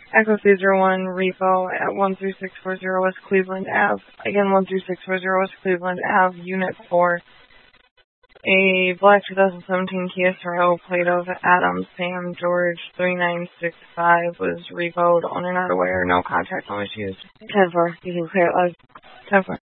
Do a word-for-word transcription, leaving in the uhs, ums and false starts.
Echo three zero one, repo at one three six four zero West Cleveland Ave. Again, one three six four zero West Cleveland Ave, Unit four. A black two thousand seventeen Kia Sorrel, plate of Adam Sam George three nine six five, was repoed. Owner not aware, no contact, no issues. ten four, you can clear it live. ten four.